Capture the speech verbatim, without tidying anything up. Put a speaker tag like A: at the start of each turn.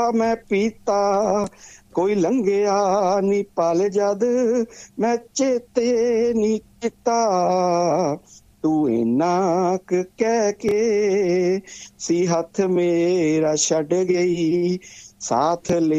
A: ਮੈਂ ਪੀਤਾ ਕੋਈ ਲੰਘਿਆ ਨੀ ਪਲ ਜਦ ਮੈਂ ਚੇਤੇ ਨੀ ਕੀਤਾ ਤੂੰ ਇੰਨਾ ਕੁ ਕਹਿ ਕੇ ਸੀ ਹੱਥ ਮੇਰਾ ਛੱਡ ਗਈ ਸਾਥ ਲੈ